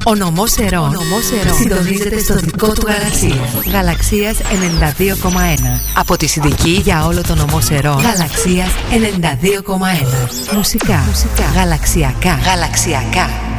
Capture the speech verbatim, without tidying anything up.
Ο νομός Ερών συντονίζεται στο δικό του Γαλαξίας. Γαλαξίας ενενήντα δύο κόμμα ένα. Από τη Συνδική για όλο το νομό Ερών. Γαλαξίας ενενήντα δύο κόμμα ένα. Μουσικά, Μουσικά. Γαλαξιακά. Γαλαξιακά.